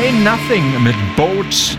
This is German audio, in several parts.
Say Nothing mit Boat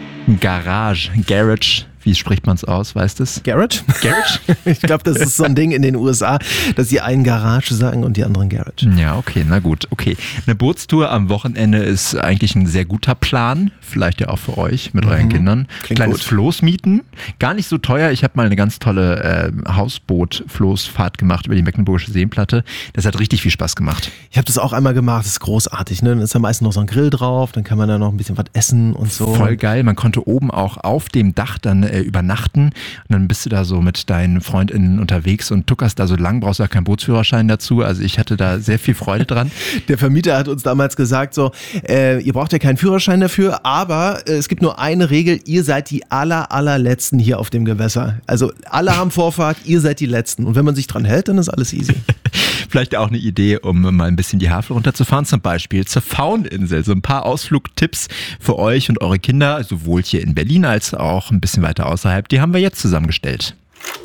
Garage. Wie spricht man es aus, weißt du es? Garage? Ich glaube, das ist so ein Ding in den USA, dass die einen Garage sagen und die anderen Garage. Ja, okay, na gut, okay. Eine Bootstour am Wochenende ist eigentlich ein sehr guter Plan, vielleicht ja auch für euch mit euren Kindern. Klingt Kleines gut. Floß mieten, gar nicht so teuer. Ich habe mal eine ganz tolle Hausboot-Floßfahrt gemacht über die Mecklenburgische Seenplatte. Das hat richtig viel Spaß gemacht. Ich habe das auch einmal gemacht, das ist großartig. Ne? Dann ist da meistens noch so ein Grill drauf, dann kann man da noch ein bisschen was essen und so. Voll geil, man konnte oben auch auf dem Dach dann übernachten und dann bist du da so mit deinen FreundInnen unterwegs und tuckerst da so lang, brauchst ja keinen Bootsführerschein dazu, also ich hatte da sehr viel Freude dran. Der Vermieter hat uns damals gesagt so, ihr braucht ja keinen Führerschein dafür, aber es gibt nur eine Regel, ihr seid die allerletzten hier auf dem Gewässer. Also alle haben Vorfahrt, ihr seid die Letzten und wenn man sich dran hält, dann ist alles easy. Vielleicht auch eine Idee, um mal ein bisschen die Havel runterzufahren, zum Beispiel zur Fauninsel. So ein paar Ausflugtipps für euch und eure Kinder, sowohl hier in Berlin als auch ein bisschen weiter außerhalb. Die haben wir jetzt zusammengestellt.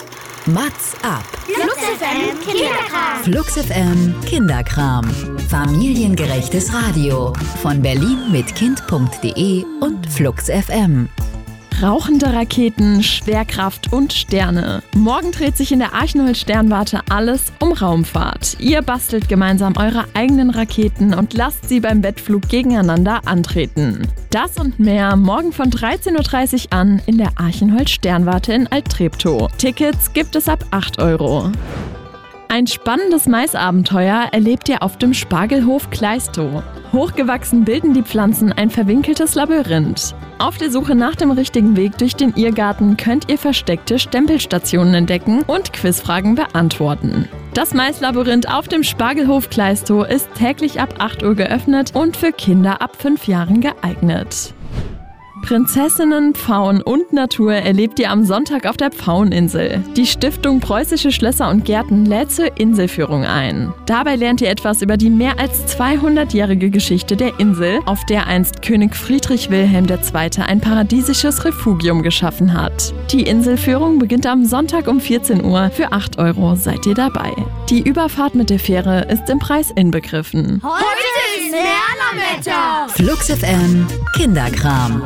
Mats ab. Flux FM Kinderkram. Flux FM Kinderkram. Familiengerechtes Radio. Von Berlin mit Kind.de und Flux FM. Rauchende Raketen, Schwerkraft und Sterne. Morgen dreht sich in der Archenholz-Sternwarte alles um Raumfahrt. Ihr bastelt gemeinsam eure eigenen Raketen und lasst sie beim Wettflug gegeneinander antreten. Das und mehr morgen von 13.30 Uhr an in der Archenholz-Sternwarte in Alt-Treptow. Tickets gibt es ab 8 €. Ein spannendes Maisabenteuer erlebt ihr auf dem Spargelhof Kleistow. Hochgewachsen bilden die Pflanzen ein verwinkeltes Labyrinth. Auf der Suche nach dem richtigen Weg durch den Irrgarten könnt ihr versteckte Stempelstationen entdecken und Quizfragen beantworten. Das Maislabyrinth auf dem Spargelhof Kleistow ist täglich ab 8 Uhr geöffnet und für Kinder ab 5 Jahren geeignet. Prinzessinnen, Pfauen und Natur erlebt ihr am Sonntag auf der Pfaueninsel. Die Stiftung Preußische Schlösser und Gärten lädt zur Inselführung ein. Dabei lernt ihr etwas über die mehr als 200-jährige Geschichte der Insel, auf der einst König Friedrich Wilhelm II. Ein paradiesisches Refugium geschaffen hat. Die Inselführung beginnt am Sonntag um 14 Uhr. Für 8 € seid ihr dabei. Die Überfahrt mit der Fähre ist im Preis inbegriffen. Heute ist Lernerwetter. Flux FM Kinderkram.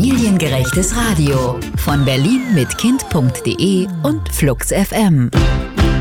Familiengerechtes Radio. Von Berlin mit Kind.de und Flux FM.